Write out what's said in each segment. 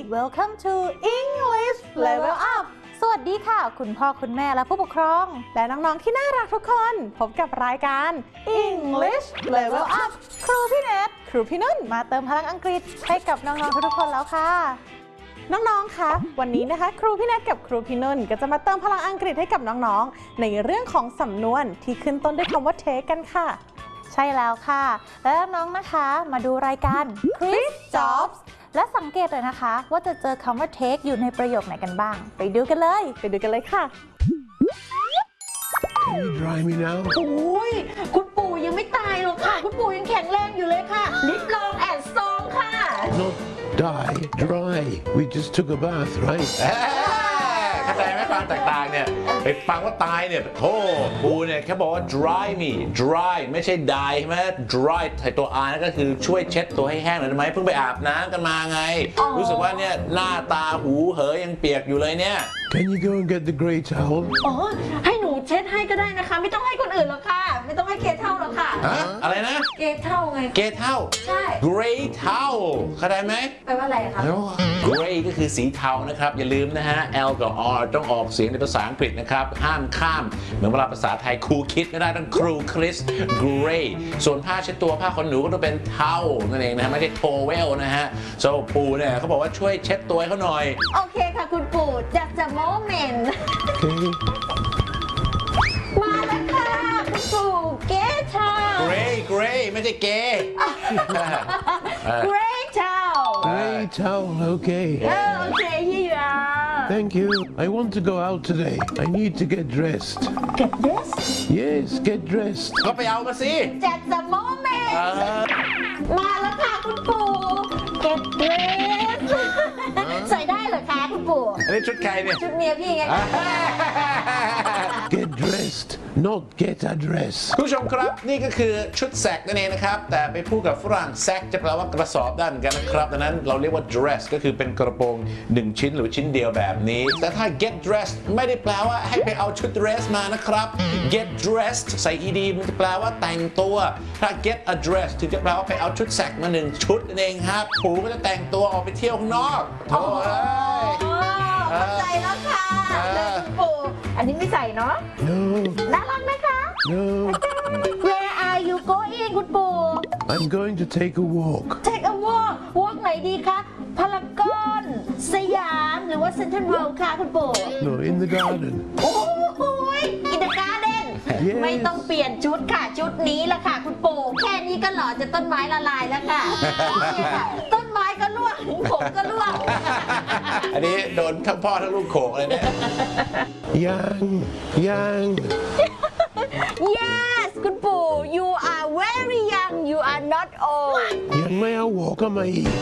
Welcome to English Level Up สวัสดีค่ะคุณพ่อคุณแม่และผู้ปกครองและน้องๆที่น่ารักทุกคนพบกับรายการ English Level Up ครูพี่เนทครูพี่นุ่นมาเติมพลังอังกฤษให้กับน้องๆทุกคนแล้วค่ะน้องๆคะวันนี้นะคะครูพี่เนทกับครูพี่นุ่นก็จะมาเติมพลังอังกฤษให้กับน้องๆในเรื่องของสำนวนที่ขึ้นต้นด้วยคำว่า take กันค่ะใช่แล้วค่ะและน้องนะคะมาดูรายการ Quiz Jobs และสังเกตเลยนะคะว่าจะเจอคำว่า take อยู่ในประโยคไหนกันบ้างไปดูกันเลยค่ะ Can you dry me now? โอ้ยคุณปู่ยังไม่ตายหรอกค่ะคุณปู่ยังแข็งแรงอยู่เลยค่ะลิปลองแอนด์ซองค่ะ Not die, dry. We just took a bath, right? เข้าใจไหมความแตกต่างเนี่ยไปฟังว่าตายเนี่ยโธ่ปูเนี่ยแค่บอกว่า dry me dry ไม่ใช่ die ใช่ไหม dry ใส่ตัว r นั่นก็คือช่วยเช็ดตัวให้แห้งหน่อยได้ไหมเพิ่งไปอาบน้ำกันมาไงรู้สึกว่าเนี่ยหน้าตาหูเหยยังเปียกอยู่เลยเนี่ย Can you go and get the grey towel? อ๋อให้หนูเช็ดให้ก็ได้นะคะไม่ต้องให้คนอื่นหรอกค่ะไม่ต้องให้เกเท่าหรอกค่ะอะไรนะเกเท่าไงเกเท่าใช่ gray towel เข้าใจไหมแปลว่าอะไรคะ gray ก็คือสีเทานะครับอย่าลืมนะฮะ L กับ R ต้องออกเสียงในภาษาอังกฤษนะครับห้ามข้ามเหมือนเวลาภาษาไทยครูคิดไม่ได้ต้องครูคริส gray ส่วนผ้าเช็ดตัวผ้าขนหนูก็ต้องเป็น towel นั่นเองนะฮะไม่ใช่ towel นะฮะ so ปูเนี่ยเขาบอกว่าช่วยเช็ดตัวให้เขาหน่อยโอเคค่ะคุณปู่just a moment Okay. มาแล้วค่ะคุณปู่เกเท่า gray ไม่ใช่เกย์ Grey towel Grey towel, okay. โอเค here you are Thank you. I want to go out today. I need to get dressed. get this Yes, get dressed. ก็ไปเอามาสิ just a moment มาแล้วค่ะคุณปู่ get dress ใส่ได้เหรอคะคุณปู่อันนี้ชุดใครเนี่ยชุดเมียพี่ไง Get dressed, not get a dress. คุณผู้ชมครับนี่ก็คือชุดแซกนั่นเองนะครับแต่ไปพูดกับฝรั่งแซกจะแปลว่ากระสอบได้เหมือนกันนะครับดังนั้นเราเรียกว่า dress ก็คือเป็นกระโปรง1ชิ้นหรือชิ้นเดียวแบบนี้แต่ถ้า get dressed ไม่ได้แปลว่าให้ไปเอาชุด dress มานะครับ get dressed ใส่ ed มันจะแปลว่าแต่งตัวถ้า get a dress ถึงจะแปลว่าไปเอาชุดแซกมา1ชุดนั่นเองครับปู่ก็จะแต่งตัวออกไปเที่ยวข้างนอกโถ่เอ้ยเข้าใจแล้วค่ะเลยคุณปู่อันนี้ไม่ใส่เนาะ No, น่ารักไหมคะ no. Where are you going คุณปู่ I'm going to take a walk. Take a walk ไหนดีคะพารากอนสยามหรือว่าเซ็นทรัลเวิลด์ค่ะคุณปู่ No, in the garden. โอ้โหอินเดอะการ์เด้น Yes. ไม่ต้องเปลี่ยนชุดค่ะชุดนี้ละค่ะคุณปู่แค่นี้ก็หล่อจะต้นไม้ละลายแล้วค่ะต้นไม้ก็ร่วงผมก็ร่วงอันนี้โดนทั้งพ่อทั้งลูกโขกเลยเนี่ย Young, young. Yes คุณปู่ you are very young you are not old Young may I walk on my ear?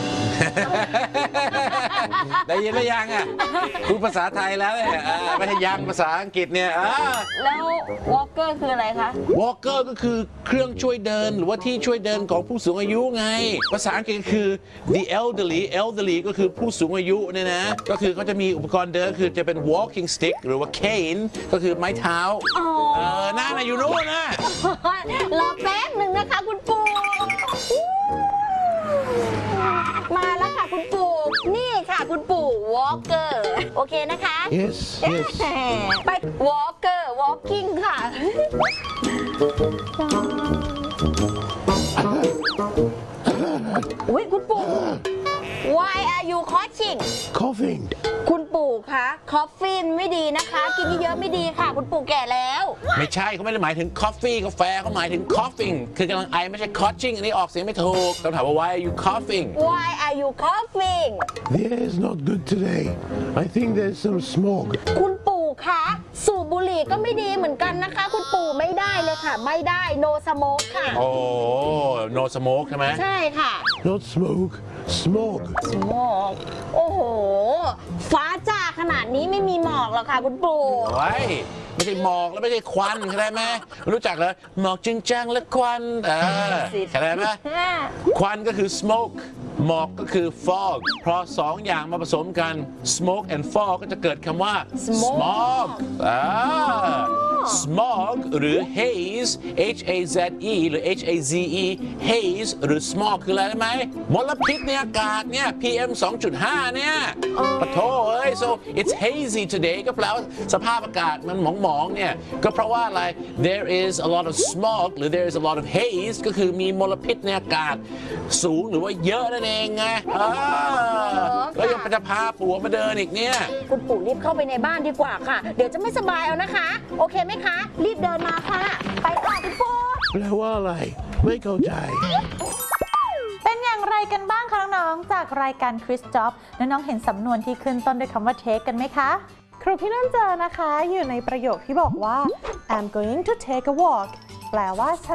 ได้ยินหรือยังอ่ะพูดภาษาไทยแล้วเนี่ยไม่ใช่ยังภาษาอังกฤษเนี่ยแล้ว walker คืออะไรคะ walker ก็คือเครื่องช่วยเดินหรือว่าที่ช่วยเดินของผู้สูงอายุไงภาษาอังกฤษคือ the elderly ก็คือผู้สูงอายุเนี่ยนะก็คือเขาจะมีอุปกรณ์เดินคือจะเป็น walking stick หรือว่า cane ก็คือไม้เท้านั่นน่ะอยู่นู้นนะรอแป๊บหนึ่งนะคะคุณปู่มาแล้วค่ะคุณปู่นี่ค่ะคุณปู่ walker โอเคนะคะ Yes, yes. ไป walker walking ค่ะอุ้ยคุณปู่ why are you coughing Coughing. คุณปู่คะคอฟฟี่ไม่ดีนะคะกินเยอะๆไม่ดีค่ะคุณปู่แก่แล้วไม่ใช่เขาไม่ได้หมายถึง coffee กาแฟเขาหมายถึง coughing คือกำลังไอไม่ใช่ coughing อันนี้ออกเสียงไม่ถูกต้องถามว่า why are you coughing why are you coughing The air's not good today. I think there's some smog. คุณปู่คะสูบบุหรี่ก็ไม่ดีเหมือนกันนะคะ คุณปู่ไม่ได้เลยค่ะ ไม่ได้ no smoke ค่ะโอ้ no smoke ใช่ไหมใช่ค่ะ Not smoke, smog. smoke โอ้โห ฟ้าจ้าขนาดนี้ไม่มีหมอกหรอกค่ะคุณปู่ไว้ไม่ใช่หมอกแล้วไม่ใช่ควันเข้าใจไหมรู้จักเหรอหมอกจริงจังและควันเข้าใจไหมควันก็คือ smoke หมอกก็คือ fog พอสองอย่างมาผสมกัน smoke and fog ก็จะเกิดคำว่า smog smog หรือ haze H-A-Z-E หรือ H-A-Z-E haze หรือ smog คืออะไรรู้ไหมมลพิษในอากาศเนี่ย PM 2.5 เนี่ยปะโถเอ้ย so it's hazy today ก็แปลว่าสภาพอากาศมันหมองๆเนี่ยก็เพราะว่าอะไร there is a lot of smog หรือ there is a lot of haze ก็คือมีมลพิษในอากาศสูงหรือว่าเยอะนั่นเองไงแล้วยังจะพาผัวมาเดินอีกเนี่ยคุณปู่รีบเข้าไปในบ้านดีกว่าค่ะ เดี๋ยวจะไม่สบายเอานะคะ โอเคไหมคะ รีบเดินมาค่ะ ไปค่ะคุณปู่แปลว่าอะไร ไม่เข้าใจเป็นอย่างไรกันบ้างคะน้องๆ จากรายการ Quiz Job น้องๆ เห็นสำนวนที่ขึ้นต้นด้วยคำว่า take กันไหมคะ ครูพี่นุ่นเจอนะคะ อยู่ในประโยคที่บอกว่า I'm going to take a walk แปลว่าฉัน